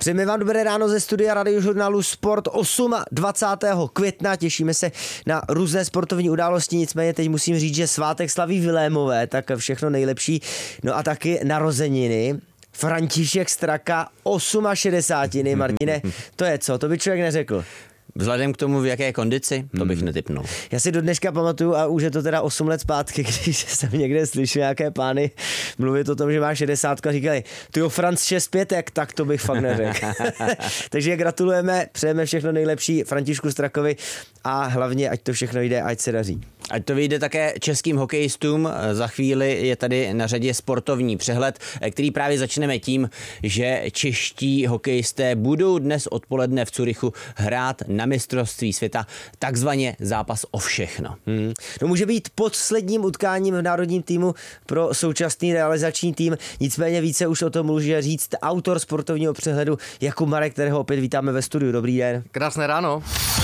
Přejeme vám dobré ráno ze studia Radiožurnálu Sport 28. května. Těšíme se na různé sportovní události, nicméně teď musím říct, že svátek slaví Vilémové, tak všechno nejlepší. No a taky narozeniny. František Straka 68. Martine, to je co? To by člověk neřekl. Vzhledem k tomu, v jaké kondici, to bych netipnul. Já si do dneška pamatuju, a už je to teda 8 let zpátky, když jsem někde slyšel nějaké pány mluvit o tom, že má 60 a říkali, tyjo, Franc 6-5, tak to bych fakt neřekl. Takže gratulujeme, přejeme všechno nejlepší Františku Strakovi a hlavně, ať to všechno jde, ať se daří. Ať to vyjde také českým hokejistům. Za chvíli je tady na řadě sportovní přehled, který právě začneme tím, že čeští hokejisté budou dnes odpoledne v Curychu hrát na mistrovství světa, takzvaně zápas o všechno. No, může být posledním utkáním v národním týmu pro současný realizační tým, nicméně více už o tom může říct autor sportovního přehledu Jakub Marek, kterého opět vítáme ve studiu. Dobrý den. Krásné ráno.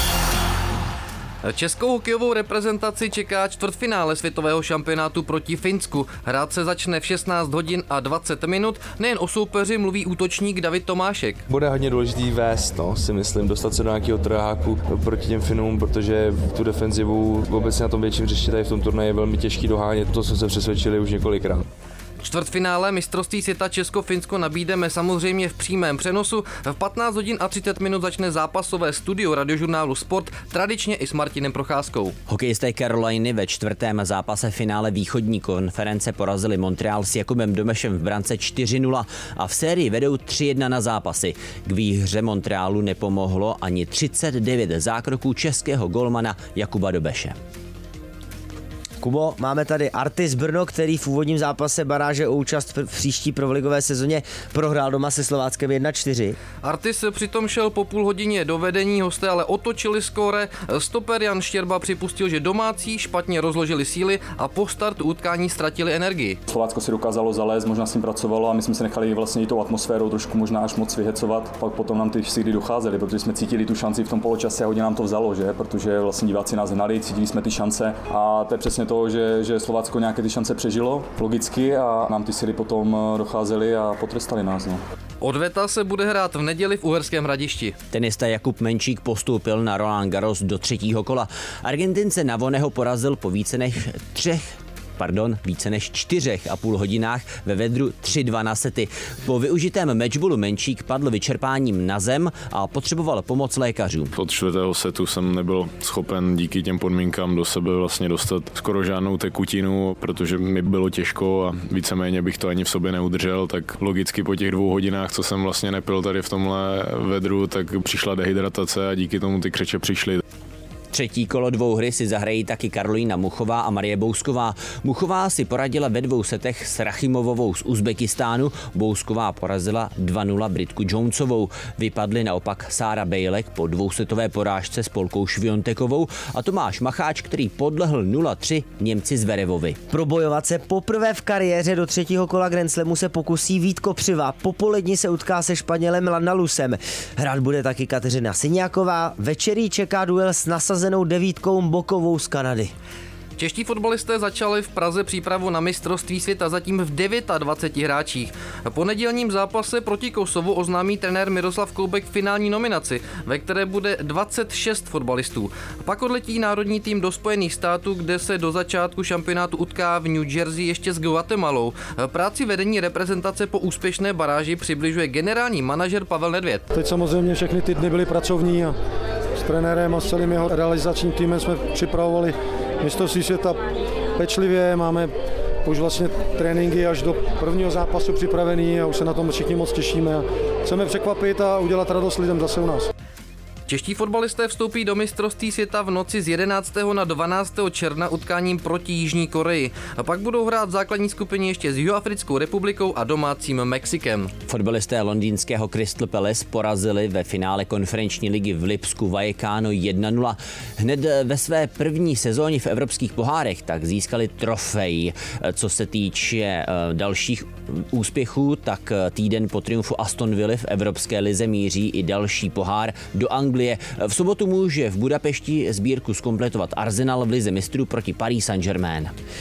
Českou hokejovou reprezentaci čeká čtvrtfinále světového šampionátu proti Finsku. Hrát se začne v 16 hodin a 20 minut. Nejen o soupeři mluví útočník David Tomášek. Bude hodně důležitý vést, si myslím, dostat se do nějakého trojáku proti těm Finům, protože tu defenzivu vůbec na tom větším hřišti tady v tom turnaji je velmi těžký dohánět. To jsme se přesvědčili už několikrát. Čtvrtfinále mistrovství světa Česko-Finsko nabídeme samozřejmě v přímém přenosu. V 15 hodin a 30 minut začne zápasové studio Radiožurnálu Sport, tradičně i s Martinem Procházkou. Hokejisté Caroliny ve čtvrtém zápase finále východní konference porazili Montreal s Jakubem Domešem v brance 4-0 a v sérii vedou 3-1 na zápasy. K výhře Montrealu nepomohlo ani 39 zákroků českého golmana Jakuba Dobeše. Kubo, máme tady Artis Brno, který v úvodním zápase baráže o účast v příští proligové sezóně prohrál doma se Slováckem 1-4. Artis přitom šel po půl hodině do vedení, hosté ale otočili skóre. Stoper Jan Štěrba připustil, že domácí špatně rozložili síly a po startu utkání ztratili energii. Slovácko si dokázalo zalézt, možná s ním pracovalo a my jsme se nechali vlastně i tou atmosférou trošku možná až moc vyhecovat. Pak potom nám ty síly docházely, protože jsme cítili tu šanci v tom poločase a hodně nám to vzalo, že? Protože vlastně diváci nás hnali, cítili jsme ty šance a to je přesně to, že Slovácko nějaké ty šance přežilo logicky a nám ty síly potom docházely a potrestali nás. Odveta se bude hrát v neděli v Uherském Hradišti. Tenista Jakub Menčík postoupil na Roland Garros do třetího kola. Argentince Navoneho porazil po více než 4,5 hodinách ve vedru 3-2 na sety. Po využitém matchballu Menčík padl vyčerpáním na zem a potřeboval pomoc lékařů. Od čtvrtého setu jsem nebyl schopen díky těm podmínkám do sebe vlastně dostat skoro žádnou tekutinu, protože mi bylo těžko a víceméně bych to ani v sobě neudržel, tak logicky po těch 2 hodinách, co jsem vlastně nepil tady v tomhle vedru, tak přišla dehydratace a díky tomu ty křeče přišly. Třetí kolo dvouhry si zahrají taky Karolína Muchová a Marie Bousková. Muchová si poradila ve 2 setech s Rachimovovou z Uzbekistánu, Bousková porazila 2-0 Britku Jonesovou. Vypadly naopak Sára Bejlek po 2setové porážce s Polkou Šviontekovou a Tomáš Macháč, který podlehl 0-3 Němci Zverevovi. Probojovat se poprvé v kariéře do třetího kola Grand Slamu se pokusí Vít Kopřiva. Popolední se utká se Španělem Landalusem. Hrát bude taky Kateřina Syňáková. Večerí čeká duel s nasazenou 9 Bokovou z Kanady. Čeští fotbalisté začali v Praze přípravu na mistrovství světa zatím v 29 hráčích. Po nedělním zápase proti Kosovu oznámí trenér Miroslav Koubek finální nominaci, ve které bude 26 fotbalistů. Pak odletí národní tým do Spojených států, kde se do začátku šampionátu utká v New Jersey ještě s Guatemalou. Práci vedení reprezentace po úspěšné baráži přibližuje generální manažer Pavel Nedvěd. Teď samozřejmě všechny ty dny byly pracovní a s trenérem a s celým jeho realizačním týmem jsme připravovali mistrovství světa pečlivě, máme už vlastně tréninky až do prvního zápasu připravený a už se na tom všichni moc těšíme a chceme překvapit a udělat radost lidem zase u nás. Čeští fotbalisté vstoupí do mistrovství světa v noci z 11. na 12. června utkáním proti Jižní Koreji. A pak budou hrát v základní skupině ještě s Jihoafrickou republikou a domácím Mexikem. Fotbalisté londýnského Crystal Palace porazili ve finále konferenční ligy v Lipsku Vallecano 1-0. Hned ve své první sezóně v evropských pohárech tak získali trofej. Co se týče dalších úspěchů, tak týden po triumfu Aston Villa v evropské lize míří i další pohár do Anglie. V sobotu může v Budapešti sbírku zkompletovat Arsenal v lize mistrů proti Paris Saint-Germain.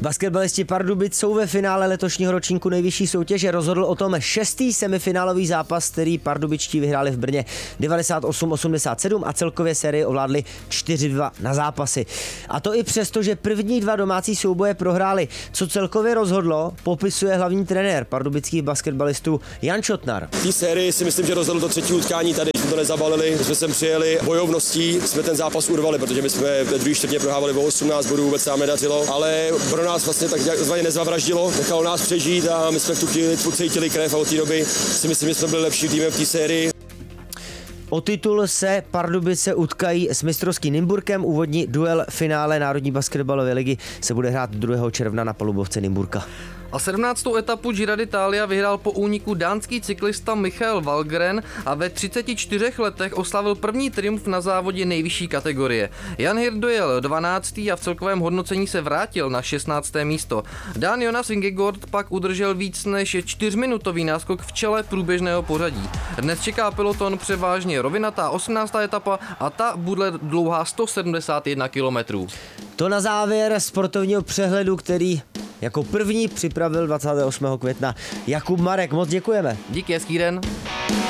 Basketbalisti Pardubic jsou ve finále letošního ročníku nejvyšší soutěže. Rozhodl o tom 6. semifinálový zápas, který pardubičtí vyhráli v Brně 98-87 a celkově sérii ovládli 4-2 na zápasy. A to i přesto, že první 2 domácí souboje prohráli. Co celkově rozhodlo, popisuje hlavní trenér pardubických basketbalistů Jan Čotnar. V té sérii si myslím, že rozhodl to 3. utkání tady. Jsme to nezabalili, jsme sem přijeli bojovností, jsme ten zápas urvali, protože my jsme ve druhé čtvrtině prohrávali o 18 bodů, vůbec nám nedařilo, ale pro nás vlastně tak takzvaně nezavraždilo, nechalo nás přežít a my jsme v tu chvíli cítili krev a od té doby si myslím, že jsme byli lepší týmem v té sérii. O titul se Pardubice utkají s mistrovským Nymburkem. Úvodní duel finále Národní basketbalové ligy se bude hrát 2. června na palubovce Nymburka. A 17. etapu Giro d'Italia vyhrál po úniku dánský cyklista Michael Valgren a ve 34 letech oslavil první triumf na závodě nejvyšší kategorie. Jan Hirt dojel 12. a v celkovém hodnocení se vrátil na 16. místo. Dán Jonas Vingegaard pak udržel víc než 4minutový náskok v čele průběžného pořadí. Dnes čeká peloton převážně rovinatá 18. etapa a ta bude dlouhá 171 kilometrů. To na závěr sportovního přehledu, který jako první připravil 28. května Jakub Marek. Moc děkujeme. Díky, hezký den.